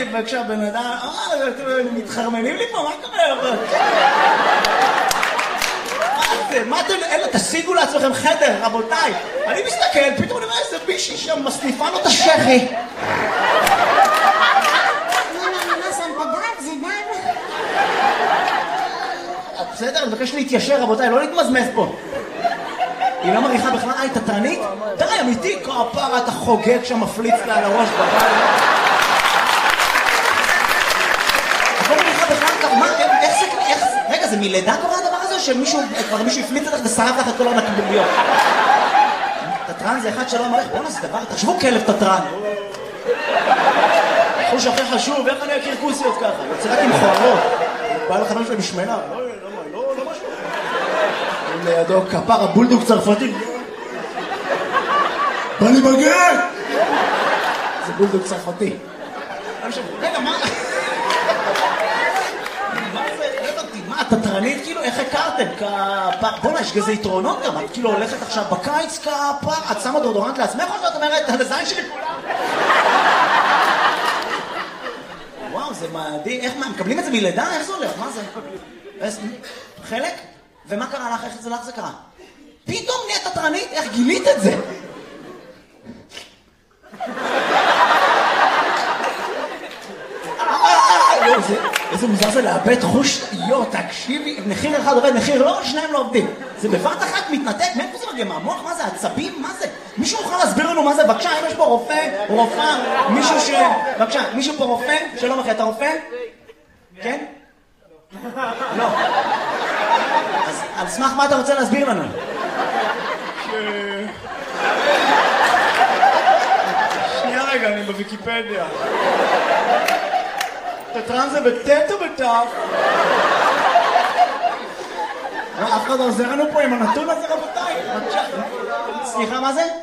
בבקשה, בן אדם, מתחרמנים לי פה, מה קורה? מה אתם, אלה, תשיגו לעצמכם חדר, רבותיי. אני מסתכל, פתאום אני רואה איזה בישי שם, מסניפה לו את השכי. בסדר, אני מבקש להתיישר, רבותיי, לא להתמזמז פה. היא לא מריחה בכלל, היא תתרנית? די, אמיתי, כפרה, אתה חוגג שם, מפליץ לה על הראש בבית. את לא מריחה בכלל, מה, איך, רגע, זה מלידה קורה הדבר הזה, שמישהו, כבר מישהו הפליץ לך ושרף לך את כל הנקבוליות? תתרן זה אחד שלא אמר לך, בוא'נה, זה דבר, תחשבו כלב תתרן. חוש הכי חשוב, איך אני אכיר כוסיות ככה? יוצא רק עם חוערות. בא לחבר שלי משמנה, לא משהו. לידו כפר הבולדוג צרפתי. בא לי בגן! זה בולדוג צרפתי. רגע, מה? מה זה? מה, תתרנית? כאילו, איך הכרתם? כפר... בוא'נה, יש כזה יתרונות גם. את כאילו הולכת עכשיו בקיץ כפר, את שמה דורדורנט לעצמך או שאת אומרת, על הזין שלי כולם? וואו, זה מדהים. איך, מה, מקבלים את זה מלידה? איך זה הולך? מה זה? חלק? ומה קרה לך? איך זה לך זה קרה? פתאום נהיית תתרנית? איך גילית את זה? איזה מוזר זה לאבד חוש, תקשיבי, מחיר אחד עובד, מחיר לא, שניים לא עובדים. זה בבת אחת מתנתק, מאיפה זה מגיע? מהמוח? מה זה? עצבים? מה זה? מישהו יכול להסביר לנו מה זה? בבקשה, אם יש פה רופא, רופאה, מישהו ש... בבקשה, מישהו פה רופא? שלום אחי, אתה רופא? כן? לא. אז על סמך מה אתה רוצה להסביר לנו? שנייה רגע, אני בוויקיפדיה. תתרן זה בטט או בטף? אף אחד עוזר לנו פה עם הנתון הזה, רבותיי. סליחה, מה זה?